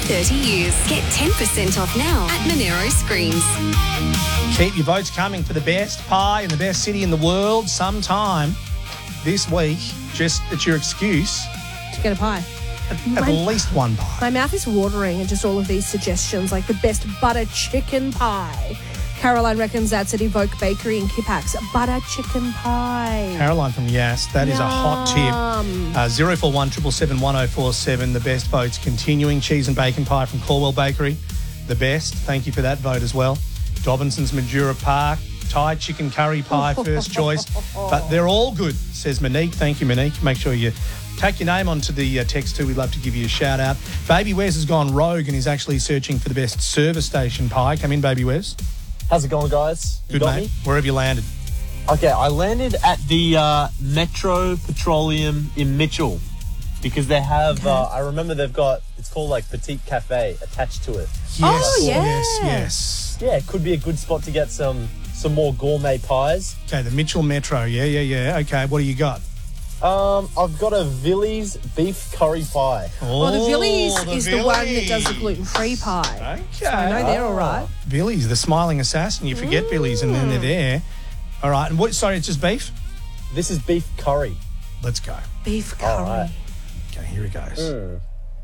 30 years. Get 10% off now at Monero Screens. Keep your votes coming for the best pie in the best city in the world sometime this week. Just it's your excuse. To get a pie. At least one pie. My mouth is watering at just all of these suggestions, like the best butter chicken pie. Caroline reckons that's at Evoke Bakery in Kippax. Butter chicken pie. Caroline from Yass, that is a hot tip. 041 777 1047. The best votes continuing. Cheese and bacon pie from Corwell Bakery. The best. Thank you for that vote as well. Dobinson's Majura Park. Thai chicken curry pie, first choice. But they're all good, says Monique. Thank you, Monique. Make sure you take your name onto the text too. We'd love to give you a shout out. Baby Wes has gone rogue and is actually searching for the best service station pie. Come in, Baby Wes. How's it going, guys? Good, mate. Where have you landed? Okay, I landed at the Metro Petroleum in Mitchell because they have, I remember they've got, it's called like Petite Cafe attached to it. Yes, yeah. yes. Yeah, it could be a good spot to get some more gourmet pies. Okay, the Mitchell Metro. Yeah. Okay, what do you got? I've got a Villies beef curry pie. Oh, the Villies is the one that Villies. does the gluten-free pie. Okay. So I know they're all right. Villies, the smiling assassin. You forget Villies and then they're there. All right, and what? Sorry, it's just beef? This is beef curry. Let's go. Beef curry. All right. Okay, here it goes.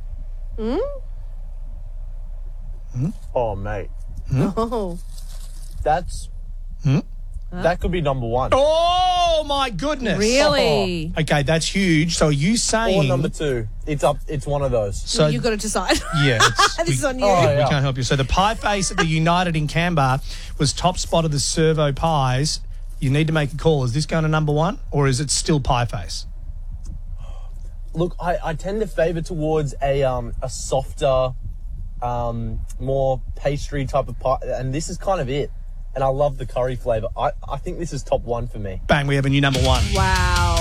Oh, mate. Oh. That's... That could be number one. Oh, my goodness. Really? Okay, that's huge. So are you saying... Or number two. It's one of those. So, You've got to decide. yeah. This is on you. Oh, We yeah. can't help you. So the pie face at the United in Canberra was top spot of the servo pies. You need to make a call. Is this going to number one or is it still pie face? Look, I tend to favour towards a softer, more pastry type of pie, and this is kind of it. And I love the curry flavour. I think this is top one for me. Bang, we have a new number one. Wow.